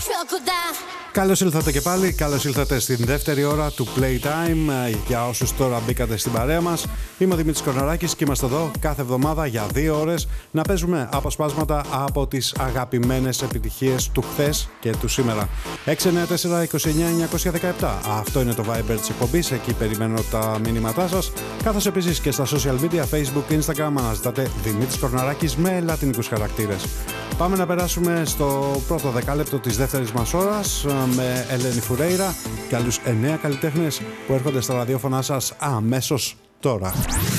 Καλώς ήλθατε και πάλι, καλώς ήλθατε στην δεύτερη ώρα του Playtime. Για όσους τώρα μπήκατε στην παρέα μας, είμαι ο Δημήτρης Κορναράκης και είμαστε εδώ κάθε εβδομάδα για 2 ώρες να παίζουμε αποσπάσματα από τις αγαπημένες επιτυχίες του χθες και του σήμερα. 694-29-917. Αυτό είναι το Viber της εκπομπής, εκεί περιμένω τα μηνύματά σας. Καθώς επίσης και στα social media, Facebook, Instagram, αναζητάτε Δημήτρης Κορναράκης με λατινικούς χαρακτήρες. Πάμε να περάσουμε στο πρώτο δεκάλεπτο της δεύτερης μας ώρας με Ελένη Φουρέιρα και άλλους 9 καλλιτέχνες που έρχονται στα ραδιόφωνά σας αμέσως τώρα.